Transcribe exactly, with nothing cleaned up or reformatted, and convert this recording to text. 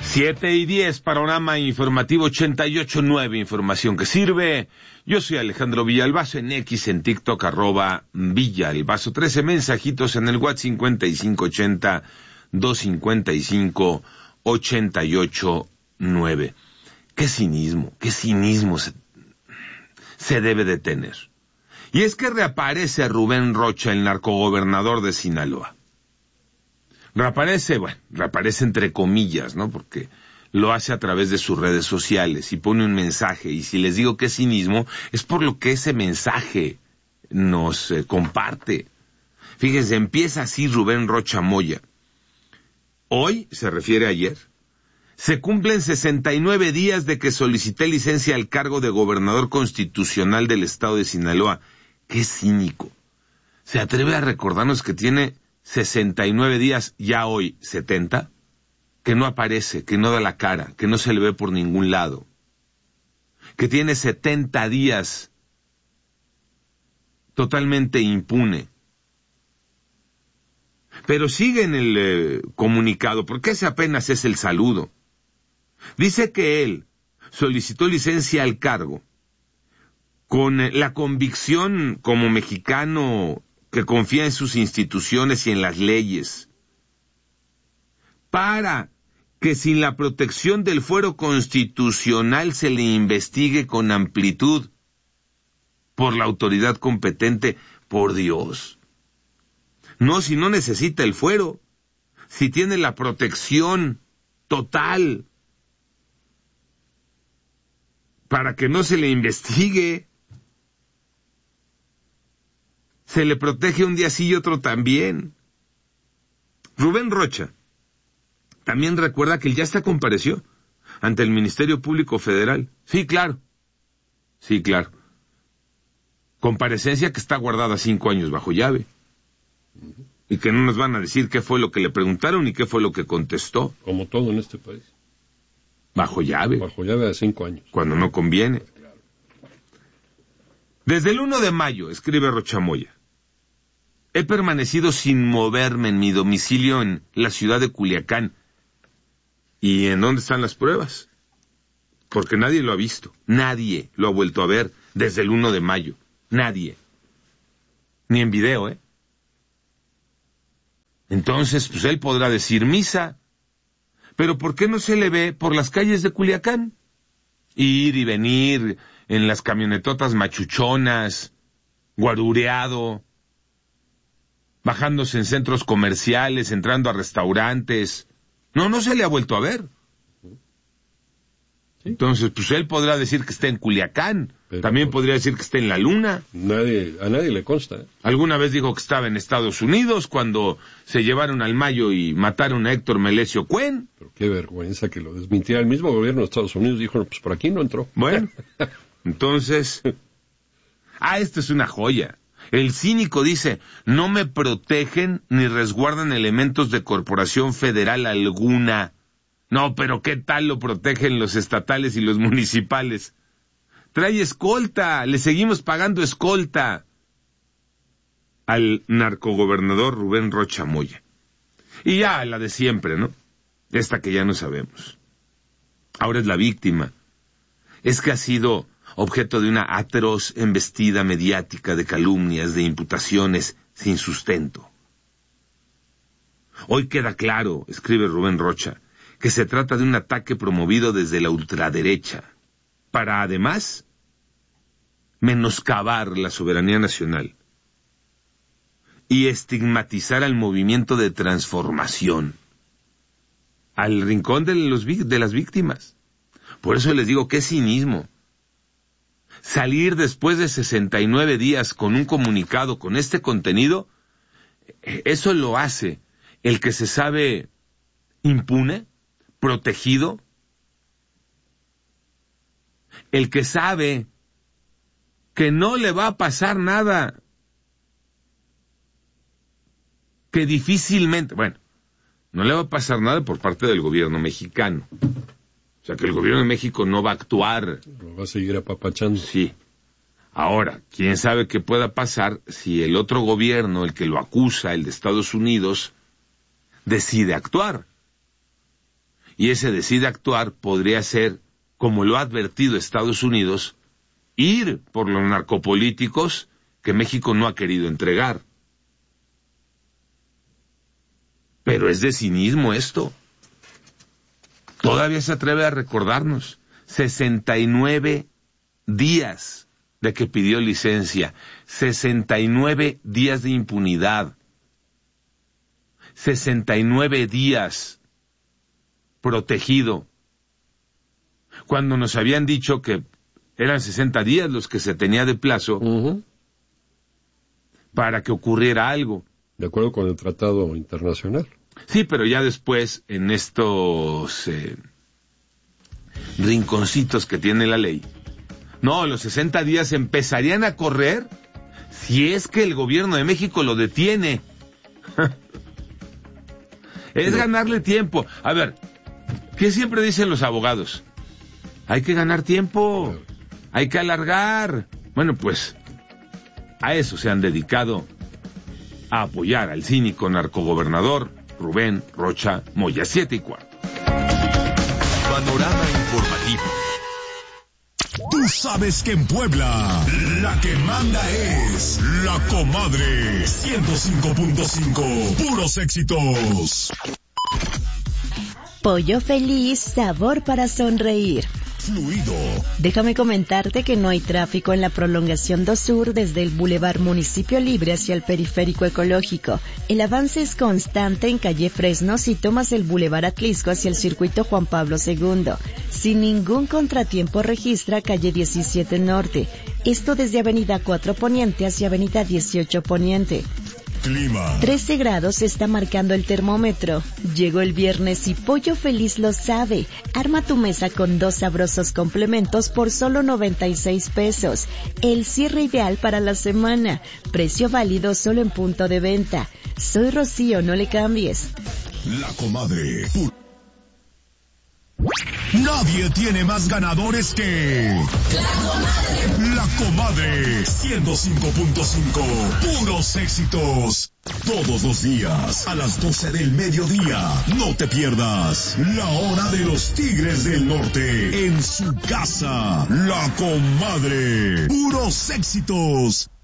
Siete y diez, panorama informativo ochenta y ocho nueve, información que sirve. Yo soy Alejandro Villalbazo, en X, en TikTok, arroba Villalbazo. Trece mensajitos en el WhatsApp cincuenta y cinco ochenta, doscientos cincuenta y cinco, ochenta y ocho nueve. Qué cinismo, qué cinismo se, se debe de tener. Y es que reaparece Rubén Rocha, el narcogobernador de Sinaloa. Reaparece, bueno, reaparece entre comillas, ¿no? Porque lo hace a través de sus redes sociales y pone un mensaje. Y si les digo que es cinismo, es por lo que ese mensaje nos eh, comparte. Fíjense, empieza así Rubén Rocha Moya. Hoy, se refiere a ayer, se cumplen sesenta y nueve días de que solicité licencia al cargo de gobernador constitucional del estado de Sinaloa. ¡Qué cínico! ¿Se atreve a recordarnos que tiene sesenta y nueve días, ya hoy setenta, que no aparece, que no da la cara, que no se le ve por ningún lado, que tiene setenta días totalmente impune? Pero sigue en el eh, comunicado, porque ese apenas es el saludo. Dice que él solicitó licencia al cargo con eh, la convicción como mexicano que confía en sus instituciones y en las leyes, para que sin la protección del fuero constitucional se le investigue con amplitud por la autoridad competente. Por Dios. No, si no necesita el fuero, si tiene la protección total para que no se le investigue. Se le protege un día sí y otro también. Rubén Rocha también recuerda que él ya hasta compareció ante el Ministerio Público Federal. Sí, claro. Sí, claro. Comparecencia que está guardada cinco años bajo llave. Y que no nos van a decir qué fue lo que le preguntaron y qué fue lo que contestó. Como todo en este país. Bajo llave. Bajo llave de cinco años. Cuando no conviene. Desde el uno de mayo, escribe Rocha Moya, he permanecido sin moverme en mi domicilio en la ciudad de Culiacán. ¿Y en dónde están las pruebas? Porque nadie lo ha visto. Nadie lo ha vuelto a ver desde el uno de mayo. Nadie. Ni en video, ¿eh? Entonces, pues él podrá decir misa. Pero ¿por qué no se le ve por las calles de Culiacán? Ir y venir en las camionetotas machuchonas, guarureado, bajándose en centros comerciales, entrando a restaurantes. No, no se le ha vuelto a ver. ¿Sí? Entonces, pues él podrá decir que está en Culiacán. Pero también podría decir que está en la Luna. Nadie, a nadie le consta. ¿eh? Alguna vez dijo que estaba en Estados Unidos cuando se llevaron al Mayo y mataron a Héctor Melesio Cuen. Pero qué vergüenza que lo desmintiera el mismo gobierno de Estados Unidos. Dijo, no, pues por aquí no entró. Bueno, entonces... Ah, esto es una joya. El cínico dice, no me protegen ni resguardan elementos de corporación federal alguna. No, pero ¿qué tal lo protegen los estatales y los municipales? Trae escolta, le seguimos pagando escolta al narcogobernador Rubén Rocha Moya. Y ya la de siempre, ¿no? Esta que ya no sabemos. Ahora es la víctima. Es que ha sido objeto de una atroz embestida mediática de calumnias, de imputaciones sin sustento. Hoy queda claro, escribe Rubén Rocha, que se trata de un ataque promovido desde la ultraderecha, para además menoscabar la soberanía nacional y estigmatizar al movimiento de transformación, al rincón de, los, de las víctimas. Por eso les digo, qué cinismo. Salir después de sesenta y nueve días con un comunicado con este contenido, eso lo hace el que se sabe impune, protegido, el que sabe que no le va a pasar nada, que difícilmente, bueno, no le va a pasar nada por parte del gobierno mexicano. O sea, que el gobierno de México no va a actuar. Lo va a seguir apapachando. Sí. Ahora, quién sabe qué pueda pasar si el otro gobierno, el que lo acusa, el de Estados Unidos, decide actuar. y ese decide actuar podría ser, como lo ha advertido Estados Unidos, ir por los narcopolíticos que México no ha querido entregar. Pero es de cinismo esto. Todavía se atreve a recordarnos sesenta y nueve días de que pidió licencia, sesenta y nueve días de impunidad, sesenta y nueve días protegido, cuando nos habían dicho que eran sesenta días los que se tenía de plazo uh-huh. para que ocurriera algo. De acuerdo con el tratado internacional. Sí, pero ya después, en estos eh, rinconcitos que tiene la ley, no, los sesenta días empezarían a correr si es que el gobierno de México lo detiene. Es ganarle tiempo. A ver, ¿qué siempre dicen los abogados? Hay que ganar tiempo, hay que alargar. Bueno, pues, a eso se han dedicado, a apoyar al cínico narcogobernador Rubén Rocha Moya. Siete y cuarto. Panorama informativo. Tú sabes que en Puebla, la que manda es La Comadre. ciento cinco punto cinco, puros éxitos. Pollo Feliz, sabor para sonreír. Fluido. Déjame comentarte que no hay tráfico en la prolongación dos Sur desde el Boulevard Municipio Libre hacia el Periférico Ecológico. El avance es constante en calle Fresno si tomas el Boulevard Atlisco hacia el Circuito Juan Pablo segundo. Sin ningún contratiempo registra calle diecisiete Norte. Esto desde Avenida cuatro Poniente hacia Avenida dieciocho Poniente. Clima. trece grados está marcando el termómetro. Llegó el viernes y Pollo Feliz lo sabe. Arma tu mesa con dos sabrosos complementos por solo noventa y seis pesos. El cierre ideal para la semana. Precio válido solo en punto de venta. Soy Rocío, no le cambies. La Comadre. Nadie tiene más ganadores que La Comadre. La Comadre ciento cinco punto cinco, puros éxitos. Todos los días a las doce del mediodía. No te pierdas La Hora de los Tigres del Norte en su casa. La Comadre. Puros éxitos.